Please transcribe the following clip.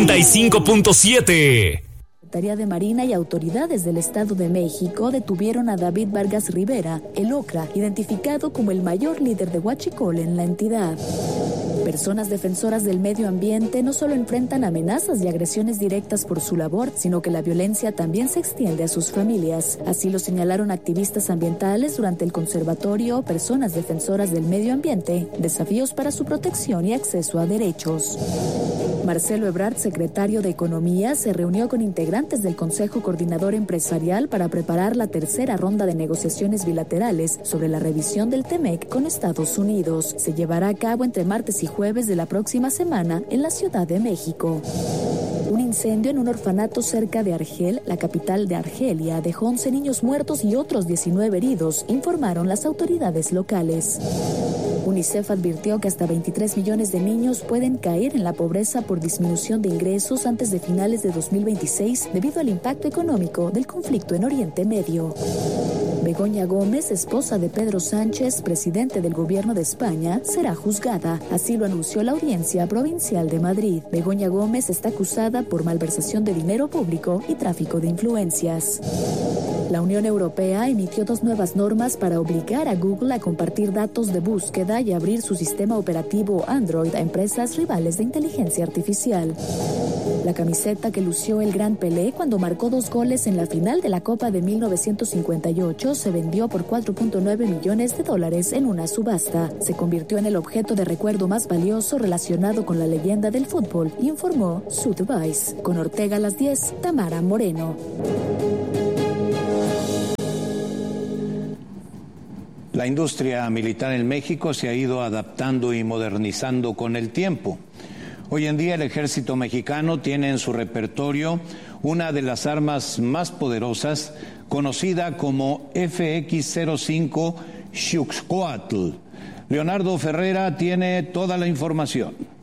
95.7. Secretaría de Marina y autoridades del Estado de México detuvieron a David Vargas Rivera, el Ocra, identificado como el mayor líder de huachicol en la entidad. Personas defensoras del medio ambiente no solo enfrentan amenazas y agresiones directas por su labor, sino que la violencia también se extiende a sus familias. Así lo señalaron activistas ambientales durante el conservatorio Personas Defensoras del Medio Ambiente, desafíos para su protección y acceso a derechos. Marcelo Ebrard, secretario de Economía, se reunió con integrantes del Consejo Coordinador Empresarial para preparar la tercera ronda de negociaciones bilaterales sobre la revisión del TEMEC con Estados Unidos. Se llevará a cabo entre martes y jueves de la próxima semana en la Ciudad de México. Un incendio en un orfanato cerca de Argel, la capital de Argelia, dejó 11 niños muertos y otros 19 heridos, informaron las autoridades locales. UNICEF advirtió que hasta 23 millones de niños pueden caer en la pobreza por disminución de ingresos antes de finales de 2026 debido al impacto económico del conflicto en Oriente Medio. Begoña Gómez, esposa de Pedro Sánchez, presidente del gobierno de España, será juzgada. Así lo anunció la Audiencia Provincial de Madrid. Begoña Gómez está acusada por malversación de dinero público y tráfico de influencias. La Unión Europea emitió 2 nuevas normas para obligar a Google a compartir datos de búsqueda y abrir su sistema operativo Android a empresas rivales de inteligencia artificial. La camiseta que lució el Gran Pelé cuando marcó 2 goles en la final de la Copa de 1958 se vendió por $4.9 millones en una subasta. Se convirtió en el objeto de recuerdo más valioso relacionado con la leyenda del fútbol, informó Sotheby's. Con Ortega a las 10, Tamara Moreno. La industria militar en México se ha ido adaptando y modernizando con el tiempo. Hoy en día el ejército mexicano tiene en su repertorio una de las armas más poderosas, conocida como FX-05 Xuxcoatl. Leonardo Ferrera tiene toda la información.